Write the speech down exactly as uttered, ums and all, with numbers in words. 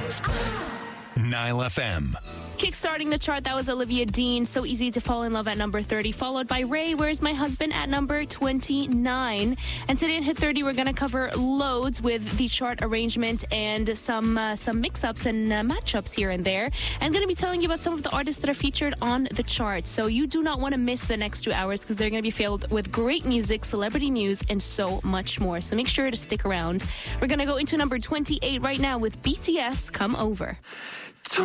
Nile F M. Kickstarting the chart, that was Olivia Dean, So Easy to Fall in Love at number thirty, followed by Ray, Where's My Husband at number twenty-nine. And today in Hit thirty, we're going to cover loads with the chart arrangement and some uh, some mix-ups and uh, matchups here and there. And going to be telling you about some of the artists that are featured on the chart. So you do not want to miss the next two hours because they're going to be filled with great music, celebrity news, and so much more. So make sure to stick around. We're going to go into number twenty-eight right now with B T S, Come Over.